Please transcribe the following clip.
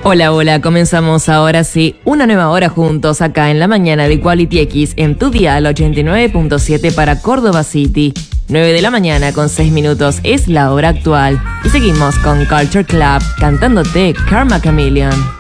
Hola, hola, comenzamos ahora sí una nueva hora juntos acá en la mañana de Quality X en tu dial 89.7 para Córdoba City. 9 de la mañana con 6 minutos es la hora actual. Y seguimos con Culture Club cantándote Karma Chameleon.